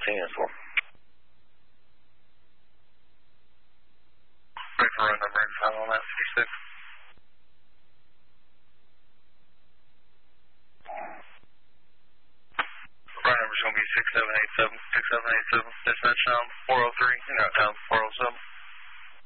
10-4. Ready for run number 5 on that, 56. Run number's going to be 6787. 6787. Dispatch down 403. You're out down 407.